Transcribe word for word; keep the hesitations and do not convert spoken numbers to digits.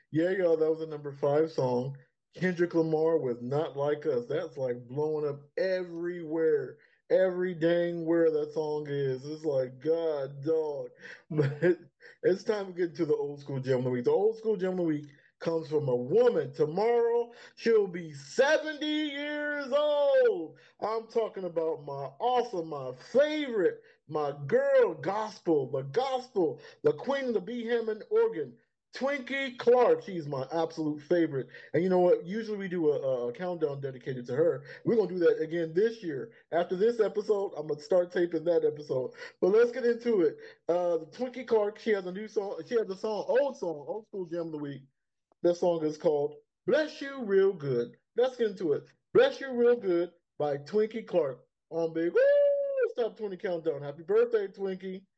Yeah, y'all, that was a number five song. Kendrick Lamar with Not Like Us. That's like blowing up everywhere. Every dang where that song is. It's like, God, dog. But it's time to get to the old school gem of the week. The old school gem of the week comes from a woman. Tomorrow, she'll be seventy years old. I'm talking about my awesome, my favorite, my girl gospel, the gospel, the queen of the B. Hammond organ. Twinkie Clark, she's my absolute favorite. And you know what? Usually we do a, a countdown dedicated to her. We're gonna do that again this year. After this episode, I'm gonna start taping that episode. But let's get into it. Uh, the Twinkie Clark, she has a new song. She has a song, old song, old school gem of the week. That song is called "Bless You Real Good." Let's get into it. "Bless You Real Good" by Twinkie Clark on Big Woo Stop twenty Countdown. Happy birthday, Twinkie.